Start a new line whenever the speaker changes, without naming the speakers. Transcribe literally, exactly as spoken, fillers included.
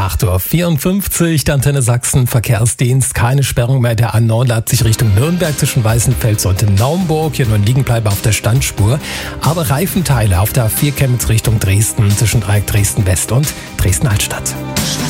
acht Uhr vierundfünfzig, der Antenne Sachsen Verkehrsdienst. Keine Sperrung mehr der A neun Leipzig Richtung Nürnberg zwischen Weißenfels und Naumburg. Hier nur ein Liegenbleiber auf der Standspur. Aber Reifenteile auf der A vier Chemnitz Richtung Dresden zwischen Dreieck Dresden West und Dresden Altstadt.